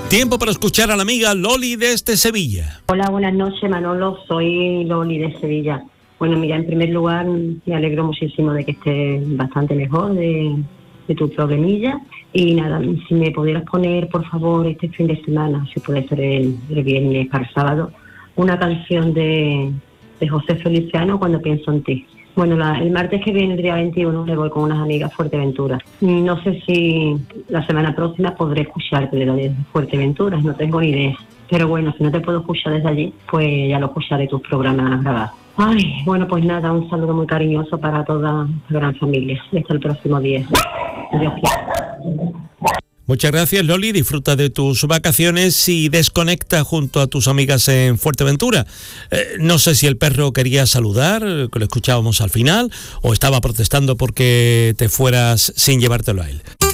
Tiempo para escuchar a la amiga Loli desde Sevilla. Hola, buenas noches, Manolo. Soy Loli de Sevilla. Bueno, mira, en primer lugar, me alegro muchísimo de que estés bastante mejor de tu problemilla. Y nada, si me pudieras poner, por favor, este fin de semana, si puede ser el viernes para el sábado, una canción de José Feliciano, Cuando pienso en ti. Bueno, el martes que viene, el día 21, le voy con unas amigas a Fuerteventura. No sé si la semana próxima podré escucharte desde Fuerteventura, no tengo ni idea. Pero bueno, si no te puedo escuchar desde allí, pues ya lo escucharé tus programas grabados. Ay, bueno, pues nada, un saludo muy cariñoso para toda la gran familia. Hasta el próximo día. Dios quiera. Muchas gracias, Loli. Disfruta de tus vacaciones y desconecta junto a tus amigas en Fuerteventura. No sé si el perro quería saludar, que lo escuchábamos al final, o estaba protestando porque te fueras sin llevártelo a él.